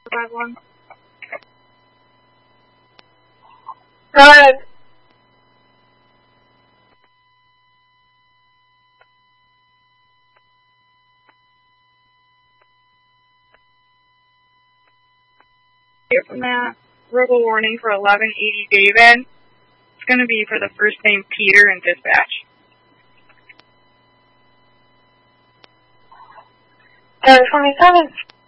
451. Go ahead. Here from that. Verbal warning for 1180 David. It's going to be for the first name Peter in dispatch. 1027.